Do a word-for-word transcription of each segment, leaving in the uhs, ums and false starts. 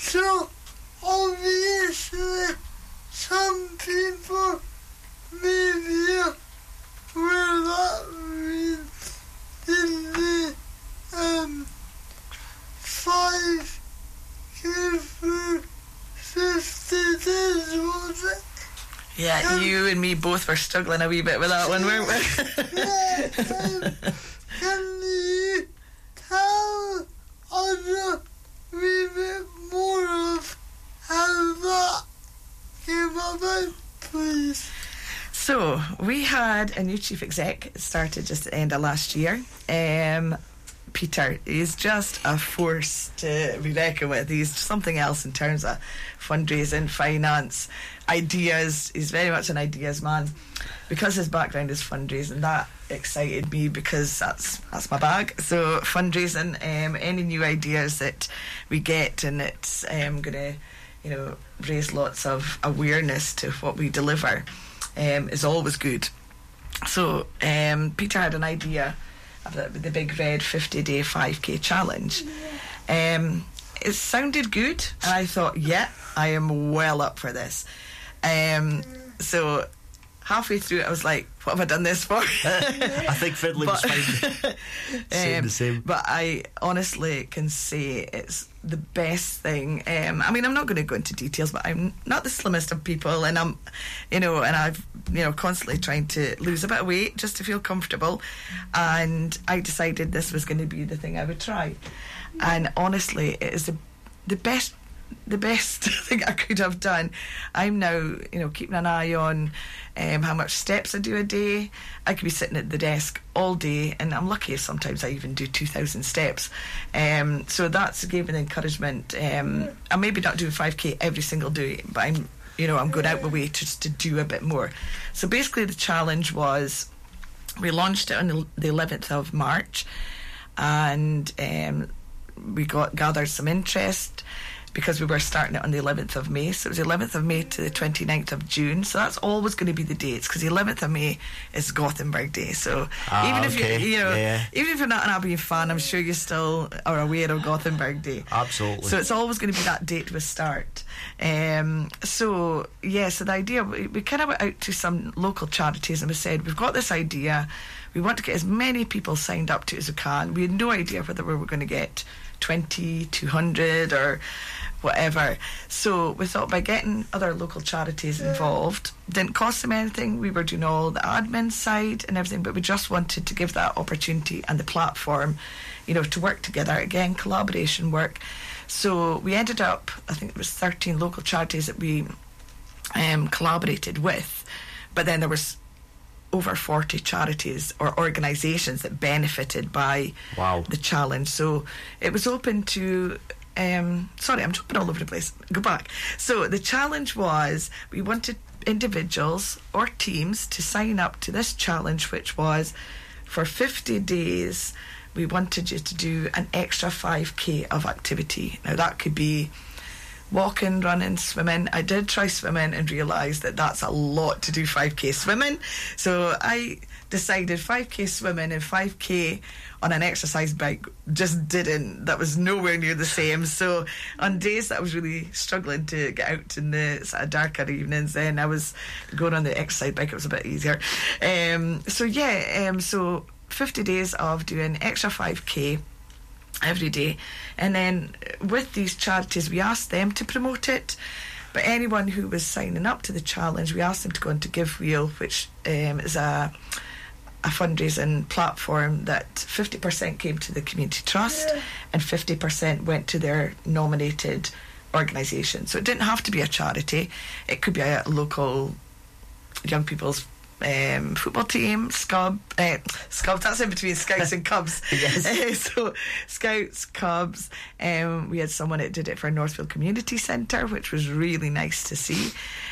So, obviously, some people may feel where that means in the um, five K through fifty days, was it? Yeah, um, you and me both were struggling a wee bit with that one, weren't we? Yeah, um, can you tell us a wee bit more of how that came about, please? So, we had a new chief exec, it started just at the end of last year. Um, Peter is just a force to be reckoned with. He's something else in terms of fundraising, finance, ideas. He's very much an ideas man. Because his background is fundraising, that excited me because that's that's my bag. So fundraising, um, any new ideas that we get, and it's um, going to, you know, raise lots of awareness to what we deliver, um, is always good. So um, Peter had an idea of the, the big red fifty day five K challenge. Um, it sounded good, and I thought, yeah, I am well up for this. Um, so halfway through it, I was like, what have I done this for? I think fiddling was fine. Same um, the same. But I honestly can say it's the best thing. Um, I mean, I'm not going to go into details, but I'm not the slimmest of people, and I'm, you know, and I've, you know, constantly trying to lose a bit of weight just to feel comfortable. And I decided this was going to be the thing I would try. And honestly, it is the, the best the best thing I could have done. I'm now, you know, keeping an eye on um, how much steps I do a day. I could be sitting at the desk all day, and I'm lucky if sometimes I even do two thousand steps. Um, so that's gave me the encouragement. Um, I'm maybe not doing five K every single day, but I'm, you know, I'm going out my way just to do a bit more. So basically the challenge was, we launched it on the eleventh of March, and um, we got gathered some interest, because we were starting it on the eleventh of May. So it was the eleventh of May to the twenty-ninth of June. So that's always going to be the dates, because the eleventh of May is Gothenburg Day. So ah, even if okay. you, you know, yeah. even if you're not an Albion fan, I'm sure you still are aware of Gothenburg Day. Absolutely. So it's always going to be that date we start. Um, so yeah, so the idea, we, we kind of went out to some local charities and we said, we've got this idea, we want to get as many people signed up to it as we can. We had no idea whether we were going to get twenty, two hundred or whatever. So we thought, by getting other local charities involved, didn't cost them anything. We were doing all the admin side and everything, but we just wanted to give that opportunity and the platform, you know, to work together. Again, collaboration work. So we ended up, I think it was thirteen local charities that we um, collaborated with, but then there was over forty charities or organisations that benefited by wow. the challenge. So it was open to um, sorry, I'm jumping all over the place. Go back. So the challenge was, we wanted individuals or teams to sign up to this challenge, which was for fifty days. We wanted you to do an extra five K of activity. Now that could be walking, running, swimming. I did try swimming and realised that that's a lot to do five K swimming. So I decided five K swimming and five K on an exercise bike just didn't. That was nowhere near the same. So on days that I was really struggling to get out in the sort of darker evenings, then I was going on the exercise bike. It was a bit easier. Um, so yeah, um, so fifty days of doing extra five K every day, and then with these charities we asked them to promote it, but anyone who was signing up to the challenge, we asked them to go into GiveWheel, which um, is a a fundraising platform that fifty percent came to the community trust yeah. and fifty percent went to their nominated organisation. So it didn't have to be a charity, it could be a local young people's Um, football team, Scub, uh, Scubs, that's in between Scouts and Cubs. Yes. Uh, so Scouts, Cubs, um, we had someone that did it for Northfield Community Centre, which was really nice to see.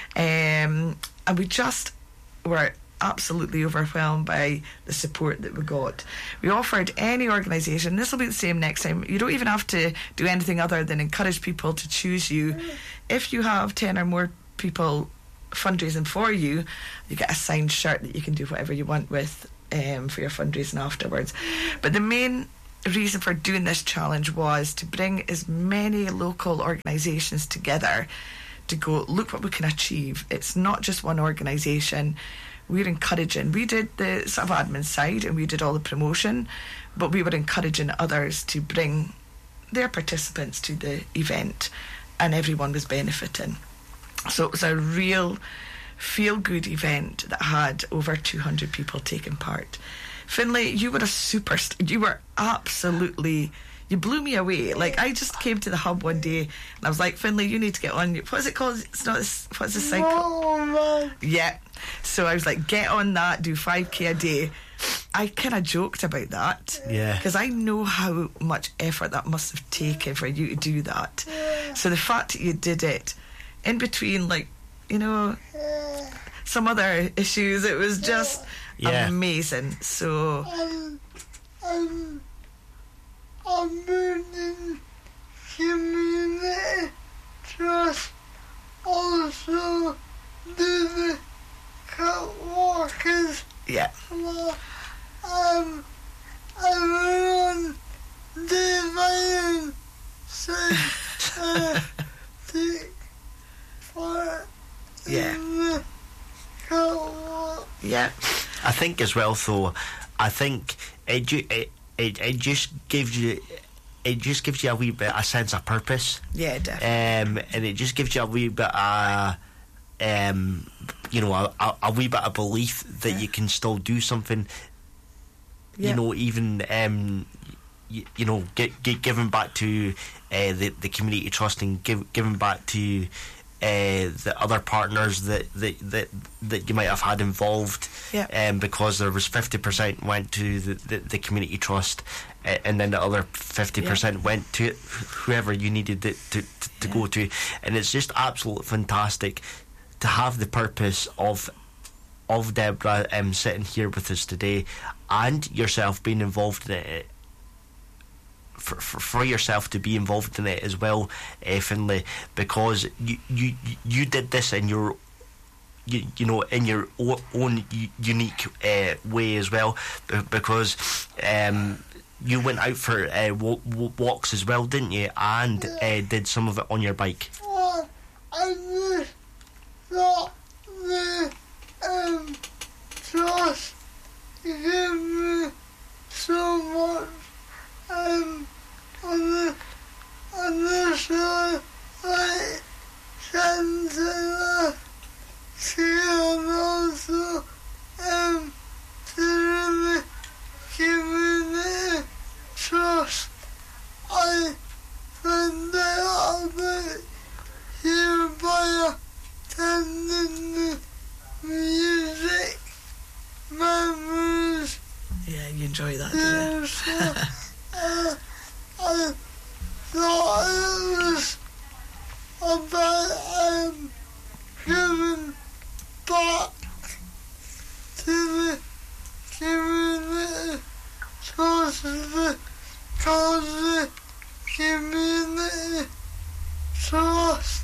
Um, and we just were absolutely overwhelmed by the support that we got. We offered any organisation, this will be the same next time, you don't even have to do anything other than encourage people to choose you. If you have ten or more people fundraising for you, you get a signed shirt that you can do whatever you want with um, for your fundraising afterwards. But the main reason for doing this challenge was to bring as many local organisations together to go, look what we can achieve. It's not just one organisation. We're encouraging. We did the sort of admin side and we did all the promotion, but we were encouraging others to bring their participants to the event, and everyone was benefiting. So it was a real feel-good event that had over two hundred people taking part. Finlay, you were a superstar. You were absolutely... You blew me away. Like, I just came to the hub one day and I was like, Finlay, you need to get on. What's it called? It's not this. What's the cycle? Oh, yeah. So I was like, get on that, do five K a day. I kind of joked about that. Yeah. Because I know how much effort that must have taken for you to do that. So the fact that you did it in between, like, you know, some other issues, it was just yeah. amazing. So... Um, um, I'm building community trust, also do the catwalkers. Yeah. Um, everyone divine said uh, take part Yeah. in the catwalk. Yeah. I think as well, though, I think it, ju- it it it just gives you it just gives you a wee bit a sense of purpose. Yeah, definitely. Um, and it just gives you a wee bit of um, you know, a, a, a wee bit of belief that Yeah. you can still do something. Yeah. You know, even um, you, you know, get, get giving back to uh, the the community trust and give, giving back to uh, the other partners that, that that that you might have had involved. Yeah. Um, because there was fifty percent went to the, the, the community trust, uh, and then the other fifty percent Yeah. went to whoever you needed it to to, to Yeah. go to, and it's just absolutely fantastic to have the purpose of of Deborah um, sitting here with us today, and yourself being involved in it. For, for, for yourself to be involved in it as well, uh, Finlay, because you, you you did this in your you, you know in your o- own u- unique uh, way as well, b- because um, you went out for uh, w- w- walks as well, didn't you? And uh, did some of it on your bike. Well, I just thought the um, trust gave me so much um, on the initially, like, sense of and also um, through the community trust. I found out about here by attending the music memories. Yeah, you enjoy that, do you? Yes, uh, I thought it was about um, giving back to the community, towards the, towards the community trust.